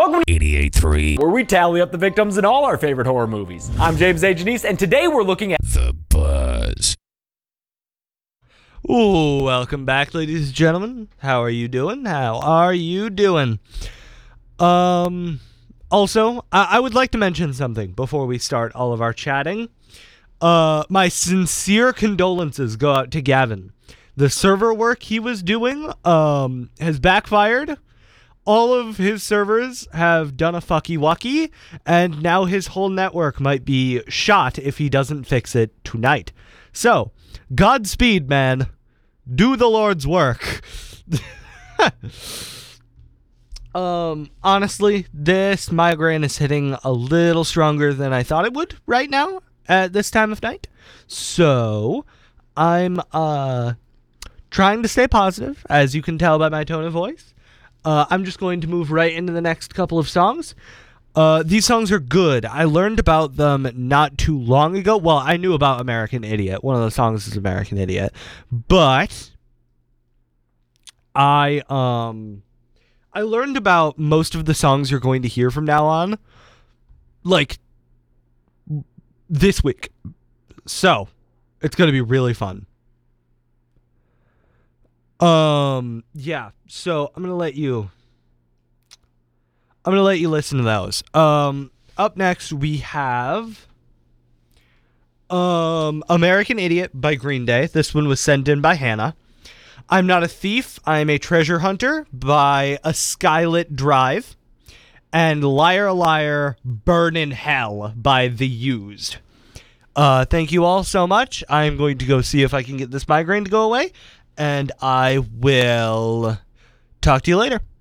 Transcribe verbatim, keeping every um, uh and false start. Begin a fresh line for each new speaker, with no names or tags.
Welcome to eighty-eight point three, where we tally up the victims in all our favorite horror movies. I'm James A. Janice, and today we're looking at
The Buzz.
Ooh, welcome back, ladies and gentlemen. How are you doing? How are you doing? Um, also, I, I would like to mention something before we start all of our chatting. Uh, my sincere condolences go out to Gavin. The server work he was doing, um, has backfired. All of his servers have done a fucky wucky, and now his whole network might be shot if he doesn't fix it tonight. So, Godspeed, man. Do the Lord's work. um, honestly, this migraine is hitting a little stronger than I thought it would right now at this time of night. So, I'm, uh, trying to stay positive, as you can tell by my tone of voice. Uh, I'm just going to move right into the next couple of songs. Uh, these songs are good. I learned about them not too long ago. Well, I knew about American Idiot. One of the songs is American Idiot. But I um I learned about most of the songs you're going to hear from now on, like, this week. So, it's going to be really fun. Um, yeah, so I'm going to let you, I'm going to let you listen to those. Um, up next we have, um, American Idiot by Green Day. This one was sent in by Hannah. I'm Not a Thief, I'm a Treasure Hunter by A Skylit Drive. And Liar Liar, Burn in Hell by The Used. Uh, thank you all so much. I'm going to go see if I can get this migraine to go away. And I will talk to you later.